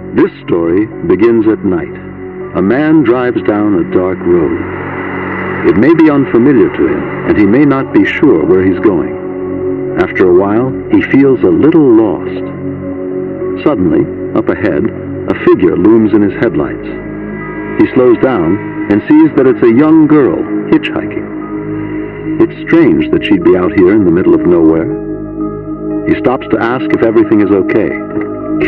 This story begins at night. A man drives down a dark road. It may be unfamiliar to him, and he may not be sure where he's going. After a while, he feels a little lost. Suddenly, up ahead, a figure looms in his headlights. He slows down and sees that it's a young girl hitchhiking. It's strange that she'd be out here in the middle of nowhere. He stops to ask if everything is okay.